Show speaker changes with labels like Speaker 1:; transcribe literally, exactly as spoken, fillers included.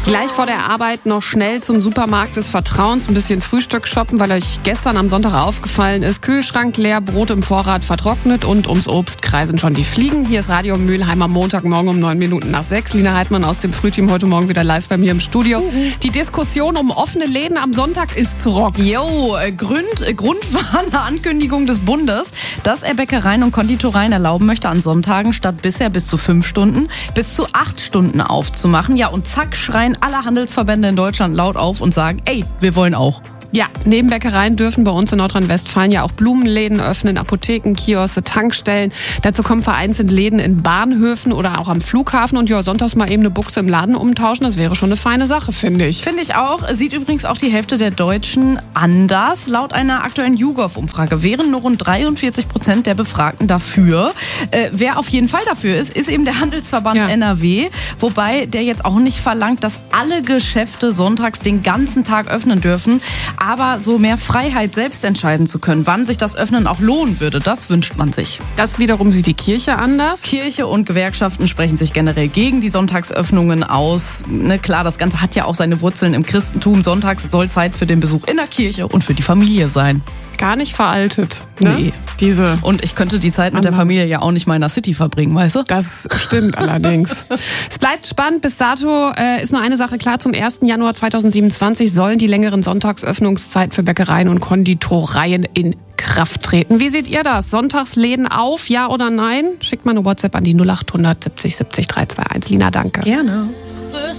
Speaker 1: Gleich vor der Arbeit noch schnell zum Supermarkt des Vertrauens, ein bisschen Frühstück shoppen, weil euch gestern am Sonntag aufgefallen ist, Kühlschrank leer, Brot im Vorrat vertrocknet und ums Obst kreisen schon die Fliegen. Hier ist Radio Mülheim am Montagmorgen um neun Minuten nach sechs. Lina Heidmann aus dem Frühteam heute Morgen wieder live bei mir im Studio. Mhm. Die Diskussion um offene Läden am Sonntag ist zu rocken.
Speaker 2: Jo, Grund, Grund war eine Ankündigung des Bundes, dass er Bäckereien und Konditoreien erlauben möchte, an Sonntagen statt bisher bis zu fünf Stunden bis zu acht Stunden aufzumachen. Ja, und zack, schreien alle Handelsverbände in Deutschland laut auf und sagen, ey, wir wollen auch.
Speaker 1: Ja, neben Bäckereien dürfen bei uns in Nordrhein-Westfalen ja auch Blumenläden öffnen, Apotheken, Kioske, Tankstellen. Dazu kommen vereinzelt Läden in Bahnhöfen oder auch am Flughafen. Und ja, sonntags mal eben eine Buchse im Laden umtauschen, das wäre schon eine feine Sache, finde ich.
Speaker 2: Finde ich auch. Sieht übrigens auch die Hälfte der Deutschen anders. Laut einer aktuellen YouGov-Umfrage wären nur rund dreiundvierzig Prozent der Befragten dafür. Äh, wer auf jeden Fall dafür ist, ist eben der Handelsverband ja. N R W. Wobei der jetzt auch nicht verlangt, dass alle Geschäfte sonntags den ganzen Tag öffnen dürfen. Aber so mehr Freiheit, selbst entscheiden zu können, wann sich das Öffnen auch lohnen würde, das wünscht man sich.
Speaker 1: Das wiederum sieht die Kirche anders.
Speaker 2: Kirche und Gewerkschaften sprechen sich generell gegen die Sonntagsöffnungen aus. Ne, klar, das Ganze hat ja auch seine Wurzeln im Christentum. Sonntags soll Zeit für den Besuch in der Kirche und für die Familie sein.
Speaker 1: Gar nicht veraltet. Ne?
Speaker 2: Nee.
Speaker 1: Diese
Speaker 2: und ich könnte die Zeit mit der Familie ja auch nicht mal in der City verbringen, weißt du?
Speaker 1: Das stimmt allerdings. Es bleibt spannend. Bis dato äh, ist nur eine Sache klar. Zum ersten Januar zweitausendsiebenundzwanzig sollen die längeren Sonntagsöffnungszeiten für Bäckereien und Konditoreien in Kraft treten. Wie seht ihr das? Sonntagsläden auf, ja oder nein? Schickt mal eine WhatsApp an die null acht hundert siebzig siebzig drei zwei eins. Lina, danke.
Speaker 2: Gerne.